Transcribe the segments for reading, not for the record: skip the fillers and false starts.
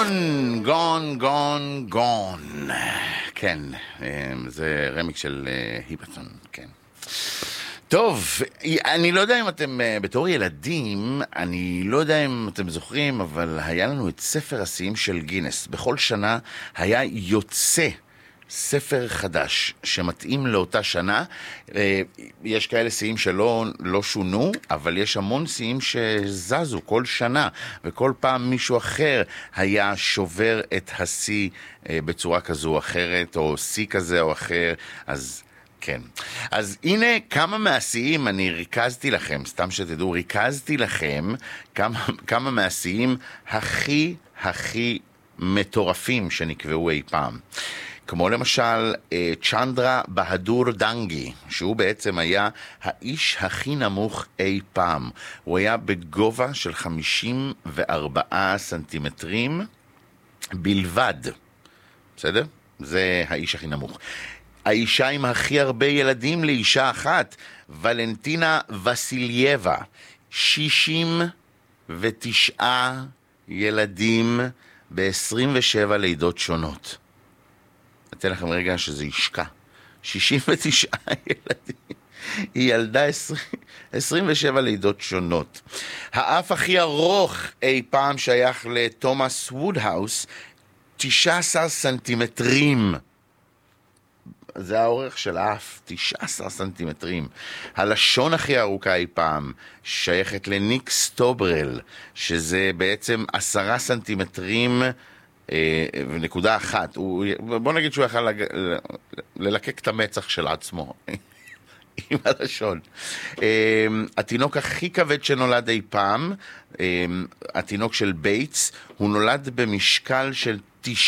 גון. כן, זה רמיק של היפתון, כן. טוב, אני לא יודע אם אתם, בתור ילדים, אני לא יודע אם אתם זוכרים, אבל היה לנו את ספר השיאים של גינס. בכל שנה היה יוצא ספר חדש שמתאים לאותה שנה. יש כאלה שיאים שלא שונו, אבל יש המון שיאים שזזו כל שנה, וכל פעם מישהו אחר היה שובר את השיא בצורה כזו או אחרת, או שיא כזה או אחר. אז כן. אז הנה כמה מהשיאים אני ריכזתי לכם, סתם שתדעו, ריכזתי לכם כמה מהשיאים הכי מטורפים שנקבעו אי פעם. כמו למשל צ'נדרה בהדור דנגי, שהוא בעצם היה האיש הכי נמוך אי פעם. הוא היה בגובה של 54 סנטימטרים בלבד. בסדר? זה האיש הכי נמוך. האישה עם הכי הרבה ילדים לאישה אחת, ולנטינה וסילייבה, 69 ילדים ב-27 לידות שונות. אתן לכם רגע שזה ישקע. 69 ילדים. היא ילדה 27 לידות שונות. האף הכי ארוך אי פעם שייך לתומאס וודהאוס, 19 סנטימטרים. זה האורך של האף, 19 סנטימטרים. הלשון הכי ארוכה אי פעם שייכת לניק סטוברל, שזה בעצם 10 סנטימטרים ונקודה אחת. בוא נגיד שהוא יכל ללקק את המצח של עצמו עם הלשון. התינוק הכי כבד שנולד אי פעם, התינוק של בייטס, הוא נולד במשקל של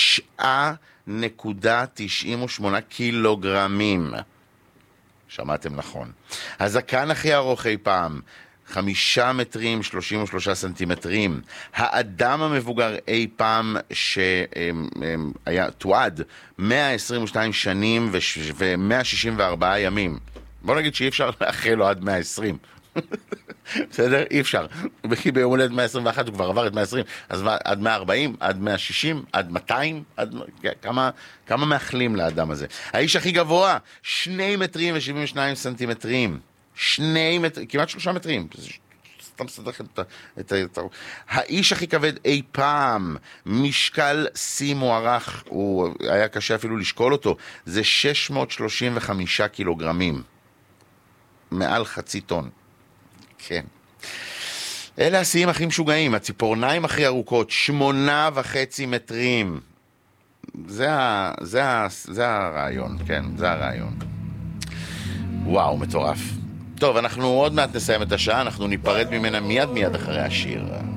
9.98 קילוגרמים. שמעתם נכון. הזקן הכי ארוך אי פעם, 5 מטרים 33 סנטימטרים. האדם המבוגר אי פעם שהיה תועד 122 שנים ו-164 ימים. בוא נגיד שאי אפשר לאחל לו עד 120. בסדר? אי אפשר. וכי ביום הולד 121 הוא כבר עבר את 120, אז עד 140, עד 160, עד 200, כמה מאחלים לאדם הזה. האיש הכי גבוה, 2 מטרים ו-72 סנטימטרים. 2 מטרים, כמעט 3 מטרים. סתם סדח את האיש הכי כבד אי פעם, משקל שיא מוערך, הוא היה קשה אפילו לשקול אותו, זה 635 קילוגרמים. מעל חצי טון. כן. אלה השיאים הכי משוגעים. הציפורניים הכי ארוכות, 8.5 מטרים. זה הרעיון, כן, זה הרעיון. וואו, מטורף. טוב, אנחנו עוד מעט נסיים את השעה, אנחנו ניפרד ממנה מיד אחרי השיר.